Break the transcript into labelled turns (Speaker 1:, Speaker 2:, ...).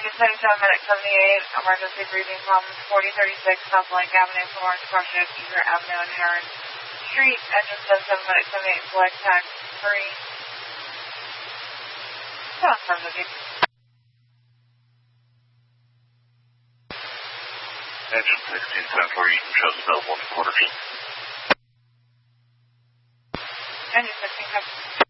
Speaker 1: Engine 77, Medic 78, emergency breathing problems, 4036 South Lake Avenue, Florence, Carson, Eager Avenue, and Heron Street. Engine 77, Medic 78, select tax 3. From the vehicle.
Speaker 2: Engine 1674, Eaton shows available in quarters.
Speaker 1: Engine 1674.